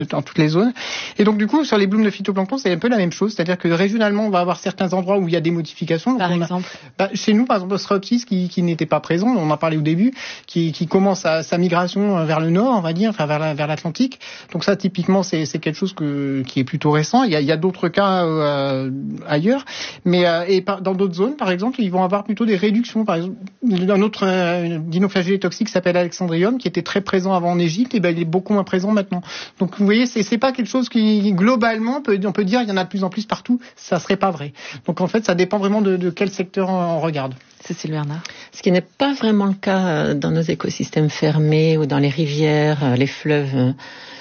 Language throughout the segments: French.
dans toutes les zones. Et donc du coup, sur les blooms de phytoplancton, c'est un peu la même chose, c'est-à-dire que régionalement, on va avoir certains endroits où il y a des modifications. Par exemple, chez nous, par exemple, Ostreopsis qui n'était pas présent, on en a parlé au début, qui commence sa migration vers le nord, on va dire, enfin vers l'Atlantique. Donc ça, typiquement, c'est quelque chose qui est plutôt récent. Il y a d'autres cas ailleurs, mais dans d'autres zones, par exemple, ils vont avoir plutôt des réductions. Par exemple, un autre dinoflagellé toxique s'appelle Alexandrium, qui était très présent avant en Égypte, et ben il est beaucoup moins présent maintenant. Donc vous voyez, c'est pas quelque chose qui globalement on peut dire il y en a de plus en plus partout. Ça serait pas vrai. Donc en fait, ça dépend vraiment de quel secteur on regarde. Cécile Bernard. Ce qui n'est pas vraiment le cas dans nos écosystèmes fermés ou dans les rivières, les fleuves.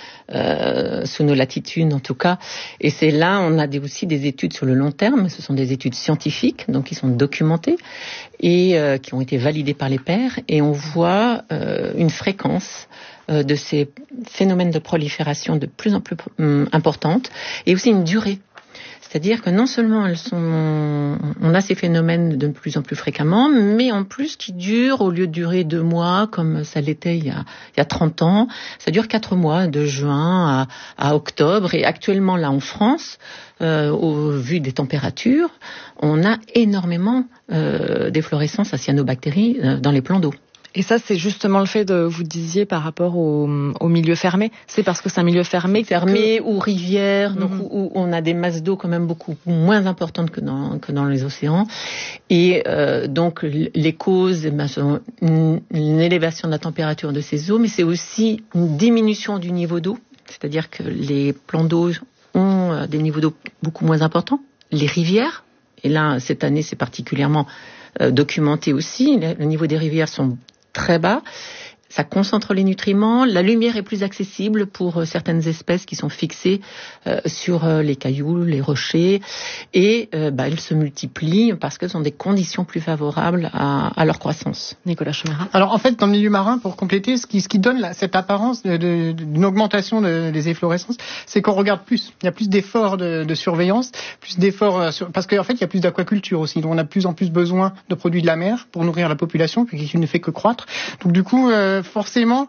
Sous nos latitudes en tout cas, et c'est là on a aussi des études sur le long terme. Ce sont des études scientifiques, donc qui sont documentées et qui ont été validées par les pairs, et on voit une fréquence de ces phénomènes de prolifération de plus en plus importante, et aussi une durée. C'est-à-dire que non seulement on a ces phénomènes de plus en plus fréquemment, mais en plus qui durent, au lieu de durer 2 mois, comme ça l'était il y a 30 ans, ça dure 4 mois, de juin à octobre. Et actuellement, là, en France, au vu des températures, on a énormément d'efflorescence à cyanobactéries dans les plans d'eau. Et ça, c'est justement le fait vous disiez par rapport au milieu fermé. C'est parce que c'est un milieu fermé ou rivière, donc où on a des masses d'eau quand même beaucoup moins importantes que dans les océans. Et donc les causes, sont une élévation de la température de ces eaux, mais c'est aussi une diminution du niveau d'eau. C'est-à-dire que les plans d'eau ont des niveaux d'eau beaucoup moins importants. Les rivières, et là cette année c'est particulièrement documenté aussi, le niveau des rivières sont très bas, ça concentre les nutriments, la lumière est plus accessible pour certaines espèces qui sont fixées sur les cailloux, les rochers, et elles se multiplient parce qu'elles ont des conditions plus favorables à leur croissance. Nicolas Chomera. Alors en fait, dans le milieu marin, pour compléter, ce qui donne cette apparence d'une augmentation des efflorescences, c'est qu'on regarde plus. Il y a plus d'efforts de surveillance, plus d'efforts parce qu'en fait, il y a plus d'aquaculture aussi. Donc on a de plus en plus besoin de produits de la mer pour nourrir la population, qui ne fait que croître. Donc du coup, forcément,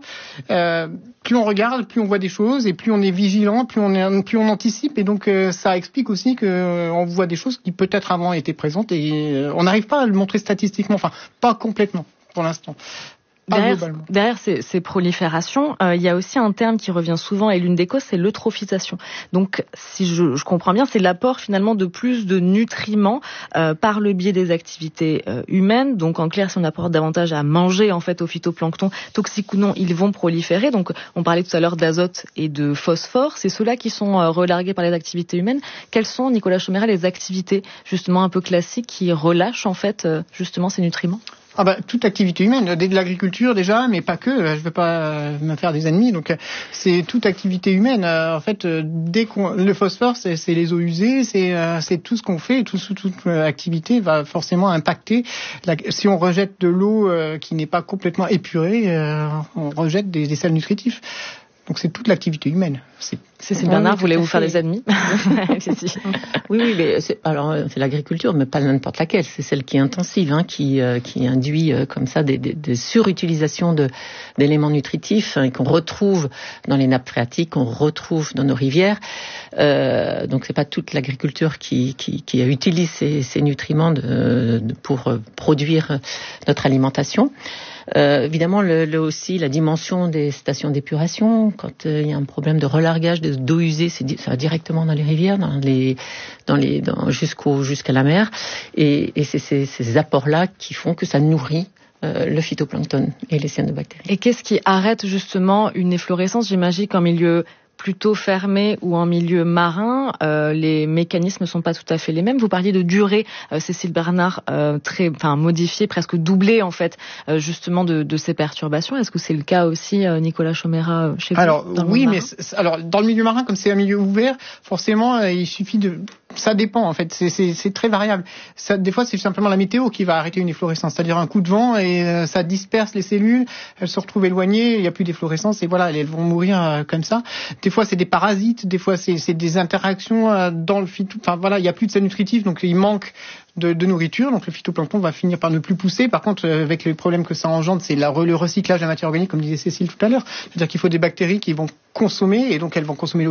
plus on regarde, plus on voit des choses, et plus on est vigilant, plus on anticipe, et donc ça explique aussi que on voit des choses qui peut-être avant étaient présentes, et on n'arrive pas à le montrer statistiquement, enfin pas complètement pour l'instant. Derrière ces proliférations, il y a aussi un terme qui revient souvent, et l'une des causes, c'est l'eutrophisation. Donc, si je comprends bien, c'est l'apport finalement de plus de nutriments par le biais des activités humaines. Donc, en clair, si on apporte davantage à manger en fait au phytoplancton, toxiques ou non, ils vont proliférer. Donc, on parlait tout à l'heure d'azote et de phosphore. C'est ceux-là qui sont relargués par les activités humaines. Quelles sont, Nicolas Chomera, les activités justement un peu classiques qui relâchent en fait justement ces nutriments ? Toute activité humaine, dès de l'agriculture déjà, mais pas que. Je veux pas me faire des ennemis, donc c'est toute activité humaine. En fait, le phosphore, c'est les eaux usées, c'est tout ce qu'on fait, toute activité va forcément impacter. Si on rejette de l'eau qui n'est pas complètement épurée, on rejette des sels nutritifs. Donc c'est toute l'activité humaine. Cécile Bernard, voulez-vous faire des ennemis ? Oui, mais c'est l'agriculture, mais pas n'importe laquelle. C'est celle qui est intensive, qui induit comme ça des surutilisations d'éléments nutritifs qu'on retrouve dans les nappes phréatiques, qu'on retrouve dans nos rivières. Donc c'est pas toute l'agriculture qui utilise ces nutriments pour produire notre alimentation. Évidemment, aussi la dimension des stations d'épuration. Quand il y a un problème de relargage d'eau usée, ça va directement dans les rivières, jusqu'à la mer. Et c'est ces apports-là qui font que ça nourrit le phytoplancton et les cyanobactéries. Et qu'est-ce qui arrête justement une efflorescence, j'imagine, en milieu plutôt fermé ou en milieu marin, les mécanismes ne sont pas tout à fait les mêmes. Vous parliez de durée, Cécile Bernard, modifiée, presque doublée en fait, justement de ces perturbations. Est-ce que c'est le cas aussi, Nicolas Chomera, chez vous? Alors oui, mais dans le milieu marin, comme c'est un milieu ouvert, forcément, il suffit ça dépend en fait, c'est très variable. Ça, des fois, c'est simplement la météo qui va arrêter une efflorescence, c'est-à-dire un coup de vent et ça disperse les cellules, elles se retrouvent éloignées, il n'y a plus d'efflorescence et voilà, elles vont mourir comme ça. Des fois, c'est des parasites, des fois, c'est des interactions dans le enfin voilà, il n'y a plus de sel nutritif, donc il manque de nourriture, donc le phytoplancton va finir par ne plus pousser. Par contre, avec les problèmes que ça engendre, c'est le recyclage de la matière organique, comme disait Cécile tout à l'heure. C'est-à-dire qu'il faut des bactéries qui vont consommer, et donc elles vont consommer